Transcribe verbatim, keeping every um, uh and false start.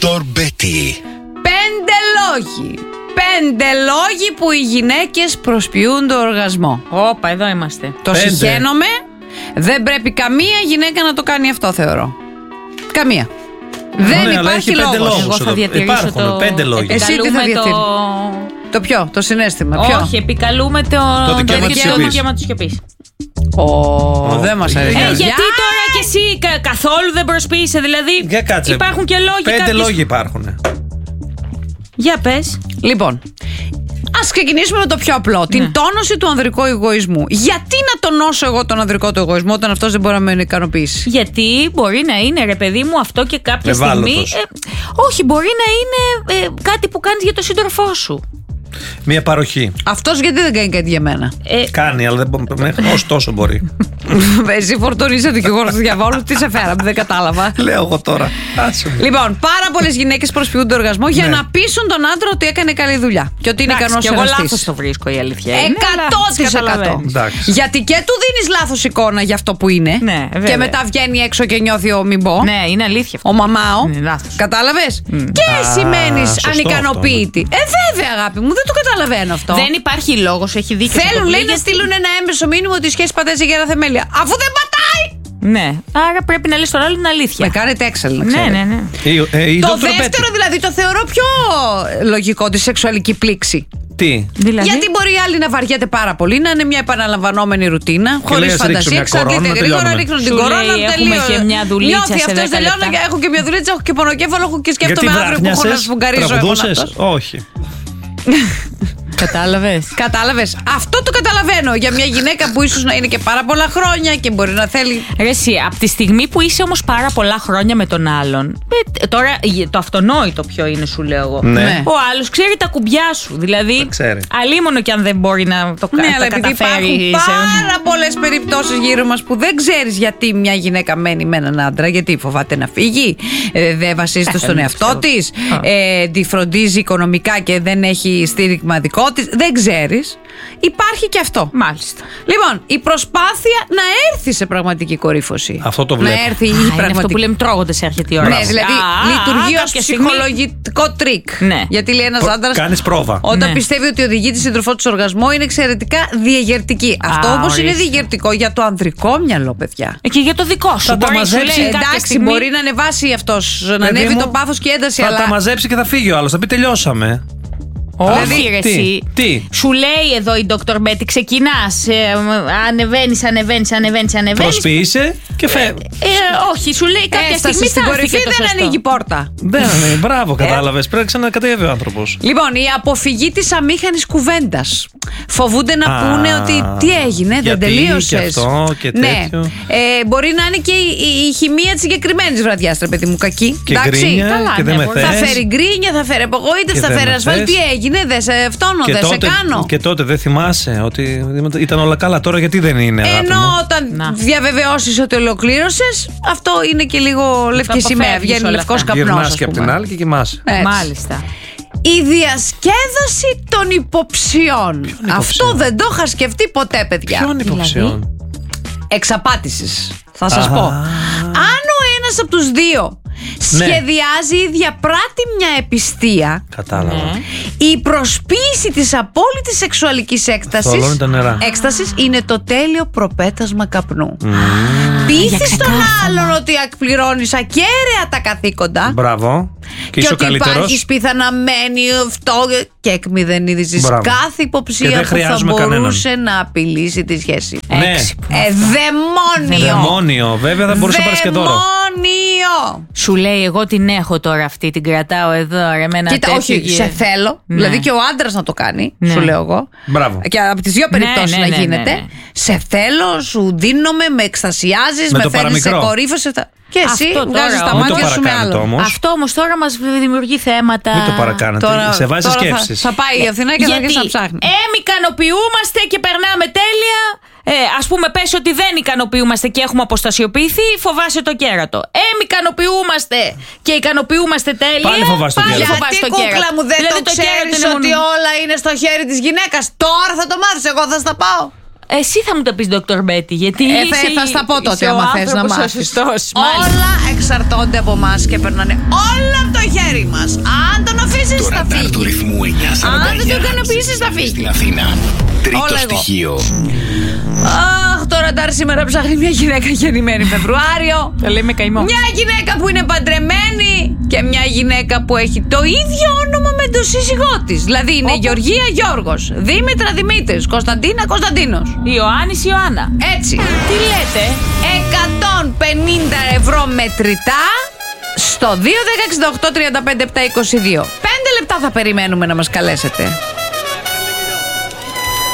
Δόκτωρ Μπέτι. Πέντε λόγοι. Πέντε λόγοι που οι γυναίκες προσποιούν το οργασμό. Όπα, εδώ είμαστε. Το Πέντε. συχαίνομαι. Δεν πρέπει καμία γυναίκα να το κάνει αυτό, θεωρώ. Καμία. Δεν Ναι, αλλά υπάρχει έχει πέντε λόγος. λόγους. Εγώ θα εδώ. διατηρήσω Υπάρχουν το... πέντε λόγοι. Εσύ τι θα Επικαλούμε διατηρήσεις? το... Το ποιο, το συναίσθημα, ποιο? Όχι, επικαλούμε το, Το δικαίωμα το της σιωπής. δικαίωμα της σιωπής. Ω, δεν μας αρέσει. Ε, Για- γιατί τώρα κι εσύ κα- καθόλου δεν προσποιείσαι, δηλαδή Για κάτσε. υπάρχουν και λόγοι Πέντε κάποιες... λόγοι υπάρχουν. Για πες. Λοιπόν, ας ξεκινήσουμε με το πιο απλό. Την τόνωση του ανδρικού εγωισμού. Γιατί να τονώσω εγώ τον ανδρικό του εγωισμό όταν αυτός δεν μπορεί να με ικανοποιήσει? Γιατί μπορεί να είναι, ρε παιδί μου, αυτό και κάποια Ευάλωτος. στιγμή. Ε, όχι, μπορεί να είναι ε, κάτι που κάνεις για τον σύντροφό σου. Μία παροχή. Αυτός γιατί δεν κάνει κάτι για μένα? Ε, Κάνει, αλλά δεν μπορεί. Μέχρι ωστόσο μπορεί. Εσύ φορτώνεις ο δικηγόρος του διαβόλου. Τι σε φέραμε, δεν κατάλαβα. Λέω εγώ τώρα. Άσε με. Λοιπόν, πάρα πολλές γυναίκες προσποιούν τον οργασμό για Ναι. να πείσουν τον άντρα ότι έκανε καλή δουλειά και ότι είναι εντάξει, ικανός και εγώ εραστής. λάθος το βρίσκω, η αλήθεια είναι. Εκατό αλλά τοις εκατό. καταλαβαίνεις. Εντάξει. Γιατί και του δίνεις λάθος εικόνα για αυτό που είναι. Ναι, βέβαια. Και μετά βγαίνει έξω και νιώθει ο μην πω. Ναι, είναι αλήθεια αυτό. Ο μαμάο. Είναι λάθος. Κατάλαβες? Και Α, εσύ μένεις σωστό ανικανοποίητη. Ε, βέβαια, αγάπη μου, δεν το καταλαβαίνω αυτό. Δεν υπάρχει λόγος, έχει δίκιο. σε Θέλουν, αυτό. λέει, να Γιατί- στείλουν ένα έμεσο μήνυμα ότι η σχέση πατάει σε γέρα θεμέλια. Αφού δεν πατάει! Ναι, άρα πρέπει να λες τον άλλο την αλήθεια. Με κάνετε έξαλλη, να Ναι, ξέρετε. ναι, ναι. Η- ε, η Το Δόκτωρ δεύτερο Μπέτι. δηλαδή το θεωρώ πιο λογικό, τη σεξουαλική πλήξη. Τι. Δηλαδή, Γιατί μπορεί η άλλη να βαριέται πάρα πολύ, να είναι μια επαναλαμβανόμενη ρουτίνα, λέει, χωρίς ας ρίξω φαντασία. μια Εξαντλείται κορώνα, γρήγορα, τελειώνουμε. ρίχνουν την Σου κορώνα, λέει, έχουμε τελείω. και μια δουλίτσα Νιώθει σε αυτός, δέκα τελειώνω λεπτά. και έχω και μια δουλίτσα, έχω και πονοκέφαλο, έχω και σκέφτομαι Γιατί αύριο που έχω να βράχνιασες, σφουγγαρίζω. εγώ τραγουδούσες. αυτός. Όχι. κατάλαβες. Κατάλαβες. Αυτό το καταλαβαίνω για μια γυναίκα που ίσως να είναι και πάρα πολλά χρόνια και μπορεί να θέλει. Ρε εσύ, από τη στιγμή που είσαι όμως πάρα πολλά χρόνια με τον άλλον, ε, τώρα το αυτονόητο ποιο είναι, σου λέω εγώ. Ναι. Ο άλλος ξέρει τα κουμπιά σου. Δηλαδή, Τα ξέρει. αλίμονο και αν δεν μπορεί να το κάνει. Ναι, αλλά επειδή υπάρχουν πάρα πολλές περιπτώσεις γύρω μας που δεν ξέρεις γιατί μια γυναίκα μένει με έναν άντρα, γιατί φοβάται να φύγει, ε, δεν βασίζεται στον δεν εαυτό ξέρω. της, Α. ε, τη φροντίζει οικονομικά και δεν έχει στήριγμα δικό της. Δεν ξέρεις. Υπάρχει και αυτό. Μάλιστα. Λοιπόν, η προσπάθεια να έρθει σε πραγματική κορύφωση. Αυτό το Να βλέπω. έρθει η Α, είναι αυτό πραγματική. που λέμε τρώγονται σε έρχεται η ώρα. Ναι, δηλαδή Α, λειτουργεί α, ως κάποια στιγμή- ψυχολογικό τρίκ. Ναι. Γιατί λέει ένας Προ- άντρας, κάνεις πρόβα. όταν Ναι. πιστεύει ότι οδηγεί τη σύντροφό του οργασμό, είναι εξαιρετικά διεγερτική. Αυτό όμως είναι ορίστε. διεγερτικό για το ανδρικό μυαλό, παιδιά. Ε, Και για το δικό σου. Θα τα Μπορεί, σου μαζέψει. λέει, κάποια Εντάξει, στιγμή- μπορεί να ανεβάσει αυτός, να Παιδί ανέβει μου, το πάθος και η ένταση, Θα αλλά. τα μαζέψει και θα φύγει ο άλλος. Θα πει τελειώσαμε. Όχι, Δηλαδή, ρε τι, εσύ. τι? Σου λέει εδώ η Δόκτωρ Μπέτι, ξεκινάς, ε, ανεβαίνεις, ανεβαίνεις, ανεβαίνεις, ανεβαίνεις. Προσποιείσαι και φεύγει. Ε, όχι, σου λέει κάποια Έφτασε στιγμή στην θα έρθει κορυφή, και το δεν σωστό. ανοίγει πόρτα. Δεν είναι. Μπράβο, Ε. κατάλαβες. Πρέπει να ξανακατέβει ο άνθρωπος. Λοιπόν, η αποφυγή της αμήχανης κουβέντας. Φοβούνται να Α, πούνε ότι τι έγινε, δεν γιατί τελείωσες. και αυτό και ναι. τέτοιο. Ε, μπορεί να είναι και η, η, η χημεία της συγκεκριμένης βραδιάς, ρε παιδί μου, κακή. Και Εντάξει. γκρίνια καλά, και δεν ναι, με μπορεί. Θα θες. φέρει γκρίνια, θα φέρει απογοήτευση, Και θα δεν φέρει με ασφάλεια. θες. Τι έγινε, δεν σε φτώνω, Και δεν σε τότε, κάνω. και τότε δεν θυμάσαι ότι ήταν όλα καλά. Τώρα γιατί δεν είναι, αγάπη Ενώ μου? όταν Να. διαβεβαιώσεις ότι ολοκλήρωσες, αυτό είναι και λίγο λευκή σημαία. αποφεύγεις Βγαίνει όλα λευκός αυτά. καπνός, Γυρνάς ας και από την πούμε. άλλη και κοιμάσαι. Έτσι. Μάλιστα. Η διασκέδαση των υποψιών. Αυτό δεν το είχα σκεφτεί ποτέ, παιδιά. Ποιον υποψιών? Εξαπάτησης. Θα σας Α. πω. Αν ο ένας από τους δύο Ναι. σχεδιάζει ή διαπράττει μια επιστία, Κατάλαβα. Ναι. η προσποίηση της απόλυτης σεξουαλικής έκτασης, Θολώνει τα νερά. έκστασης είναι το τέλειο προπέτασμα καπνού. Για Πείθεις τον ξεκάθαρο. άλλον ότι εκπληρώνεις ακέραια τα καθήκοντα Μπράβο. Και είσαι ο ότι καλύτερος. υπάρχεις πιθαναμένη αυτό και εκμηδενίζεις Μπράβο. κάθε Και υποψία δεν που θα χρειάζομαι μπορούσε να απειλήσει τη σχέση. Ναι. Έξυπνο. Ε, δαιμόνιο. Δαιμόνιο. Βέβαια θα μπορούσε να πάρεις και δώρο. Δαιμόνιο. Σου λέει, εγώ την έχω τώρα αυτή, την κρατάω εδώ, ρε, με ένα Κοίτα, τέτοιο όχι, γε- σε θέλω. Ναι. Δηλαδή και ο άντρας να το κάνει, Ναι. σου λέω εγώ. Μπράβο. Και από τις δύο περιπτώσεις ναι, να ναι, γίνεται. ναι, ναι. Σε θέλω, σου δίνομαι, με εκστασιάζεις, Με με, το φέρνεις σε παραμικρό. κορύφωση. αυτά. Και εσύ Αυτό τώρα βγάζεις τα όμως. Μην το μάτια σου με παρακάνετε άλλο. όμως. Αυτό όμως τώρα μας δημιουργεί θέματα. Μην το παρακάνετε. Σε βάζει τώρα θα, σκέψεις. θα πάει η Αθηνά και θα αρχίσει να ψάχνει. εμ ικανοποιούμαστε και περνάμε τέλεια. Ε, ας πούμε, πες ότι δεν ικανοποιούμαστε και έχουμε αποστασιοποιηθεί, φοβάσαι το κέρατο. Εμ ικανοποιούμαστε και ικανοποιούμαστε τέλεια. Πάλι φοβάσαι το κέρατο. φοβάσαι Γιατί το κούκλα κέρατο. μου δεν Δηλαδή, το κέρατο ξέρεις είναι ότι μόνο- όλα είναι στο χέρι της γυναίκας. Τώρα θα το μάθεις, εγώ θα στα πάω. Εσύ θα μου τα πεις, Δόκτωρ Μπέτι, γιατί Ε, θα, είσαι, θα στα πω τότε είσαι ο άμα θες να άνθρωπος ο μάθεις. σωστός. Μάλιστα. Όλα εξαρτώνται από εμάς και περνάνε όλα από το χέρι του ρυθμού εννιά σαράντα εννιά. Αν δεν το ικανοποιήσεις θα φύγει. Στην Αθήνα. Τρίτο Όλα εγώ. στοιχείο. Αχ, τώρα Ντάρ σήμερα ψάχνει μια γυναίκα γεννημένη Φεβρουάριο. Τα λέει με καημό. Μια γυναίκα που είναι παντρεμένη και μια γυναίκα που έχει το ίδιο όνομα με τον σύζυγό της. Δηλαδή είναι Όπου? Γεωργία Γιώργος, Δήμητρα Δημήτρης, Κωνσταντίνα Κωνσταντίνος. Ιωάννης Ιωάννα. Έτσι. Τι λέτε? εκατόν πενήντα ευρώ μετρητά στο δύο ένα έξι οκτώ τρία πέντε επτά δύο δύο. Πέντε λεπτά θα περιμένουμε να μας καλέσετε.